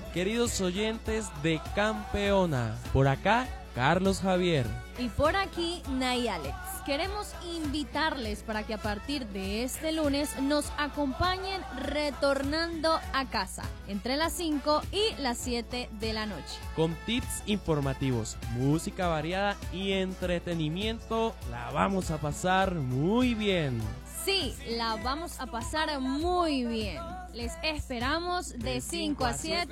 queridos oyentes de Campeona. Por acá, Carlos Javier. Y por aquí, Nay Alex. Queremos invitarles para que a partir de este lunes nos acompañen retornando a casa entre las 5 y las 7 de la noche. Con tips informativos, música variada y entretenimiento, la vamos a pasar muy bien. Sí, la vamos a pasar muy bien. Les esperamos de 5 a 7